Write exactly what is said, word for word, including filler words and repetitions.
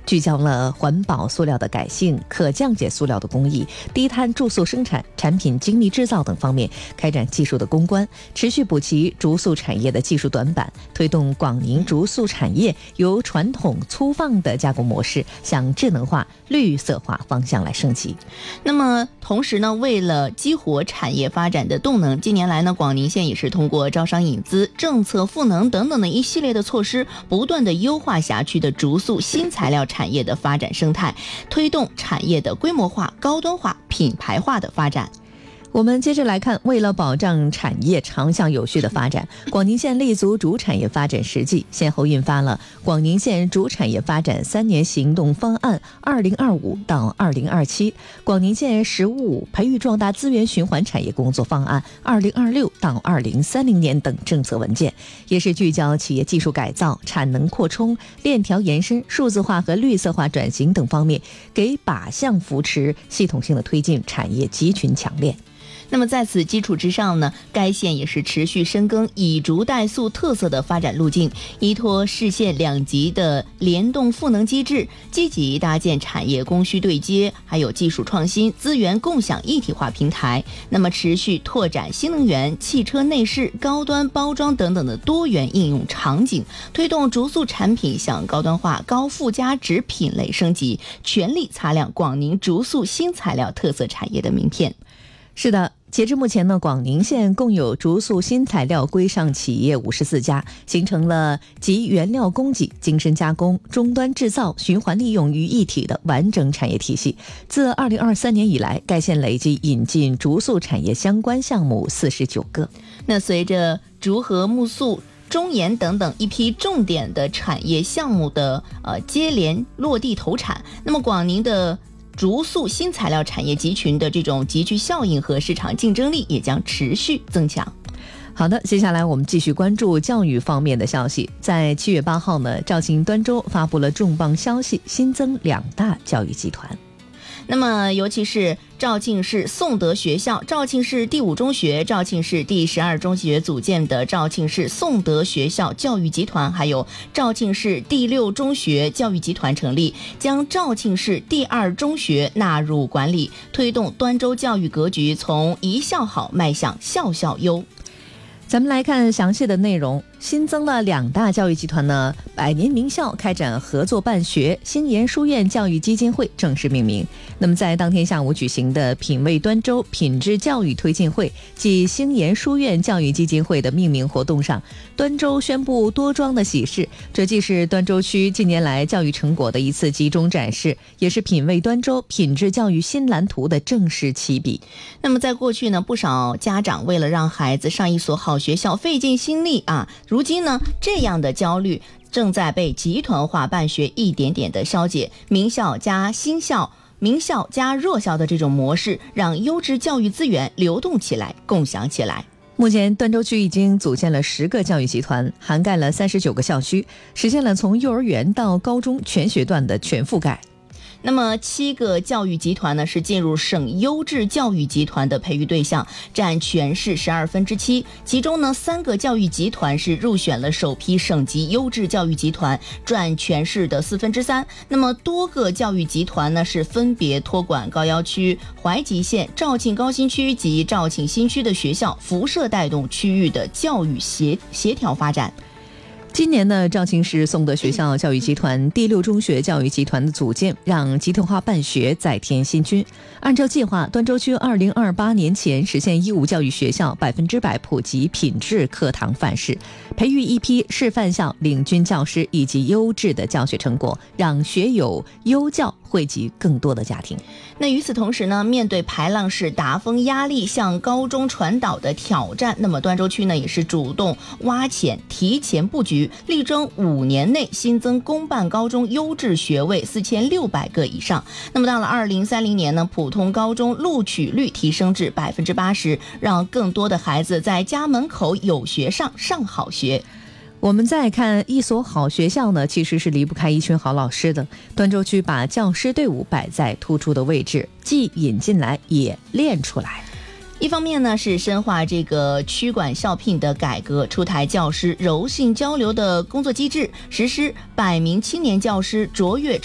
聚焦了环保塑料的改性、可降解塑料的工艺、低碳注塑生产、产品精密制造等方面开展技术的攻关，持续补齐竹塑产业的技术短板，推动广宁竹塑产业由传统粗放的加工模式向智能化、绿色化方向来升级。 那么同时呢，为了激活产业发展的动能，近年来呢，广宁县也是通过招商引资、政策赋能等等的一系列的措施，不断的优化辖区的竹塑新材料产业的发展生态，推动产业的规模化、高端化、品牌化的发展。 我们接着来看，为了保障产业长效有序的发展，广宁县立足竹产业发展实际，先后印发了《广宁县竹产业发展三年行动方案（二零二五到二零二七）》、《广宁县“十五五”培育壮大资源循环产业工作方案（二零二六到二零三零年）等政策文件，也是聚焦企业技术改造、产能扩充、链条延伸、数字化和绿色化转型等方面，给靶向扶持，系统性的推进产业集群强链。 那么在此基础之上呢，该县也是持续深耕以竹代塑特色的发展路径，依托市县两级的联动赋能机制，积极搭建产业供需对接，还有技术创新、资源共享一体化平台。那么持续拓展新能源、汽车内饰、高端包装等等的多元应用场景，推动竹塑产品向高端化、高附加值品类升级，全力擦亮广宁竹塑新材料特色产业的名片。 是的，截至目前呢，广宁县共有竹塑新材料规上企业五十四家，形成了集原料供给、精深加工、终端制造、循环利用于一体的完整产业体系。自二零二三年以来，该县累计引进竹塑产业相关项目四十九个。 那随着竹和木塑、中盐等等一批重点的产业项目的呃接连落地投产，那么广宁的竹塑新材料产业集群的这种集聚效应和市场竞争力也将持续增强。 好的，接下来我们继续关注教育方面的消息。在七月八号呢，肇庆端州发布了重磅消息，新增两大教育集团。 那么尤其是肇庆市颂德学校、肇庆市第五中学、肇庆市第十二中学组建的肇庆市颂德学校教育集团，还有肇庆市第六中学教育集团成立，将肇庆市第二中学纳入管理，推动端州教育格局从一校好迈向校校优。 咱们来看详细的内容。新增了两大教育集团呢，百年名校开展合作办学，星岩书院教育基金会正式命名。那么在当天下午举行的品味端州品质教育推进会暨星岩书院教育基金会的命名活动上，端州宣布多桩的喜事，这既是端州区近年来教育成果的一次集中展示，也是品味端州品质教育新蓝图的正式起笔。 那么在过去呢，不少家长为了让孩子上一所好学校费尽心力啊，如今呢，这样的焦虑正在被集团化办学一点点的消解，名校加新校、名校加弱校的这种模式，让优质教育资源流动起来、共享起来。 目前端州区已经组建了十个教育集团，涵盖了三十九个校区，实现了从幼儿园到高中全学段的全覆盖。 那么七个教育集团呢，是进入省优质教育集团的培育对象，占全市十二分之七。其中呢，三个教育集团是入选了首批省级优质教育集团，占全市的四分之三。那么多个教育集团呢，是分别托管高要区、怀集县、肇庆高新区及肇庆新区的学校，辐射带动区域的教育协协调发展。 今年呢，肇庆市颂德学校教育集团第六中学教育集团的组建，让集团化办学再添新军。按照计划，端州区二零二八年前实现义务教育学校百分之百普及品质课堂范式，培育一批示范校领军教师以及优质的教学成果，让学有优教惠及更多的家庭。 那与此同时呢，面对排浪式达峰压力向高中传导的挑战，那么端州区呢也是主动挖潜、提前布局，力争五年内新增公办高中优质学位四千六百个以上。那么到了二零三零年呢，普通高中录取率提升至百分之八十，让更多的孩子在家门口有学上，上好学。 我们再看一所好学校呢，其实是离不开一群好老师的。端州区把教师队伍摆在突出的位置，既引进来也练出来。 一方面呢，是深化这个区管校聘的改革，出台教师柔性交流的工作机制，实施百名青年教师卓越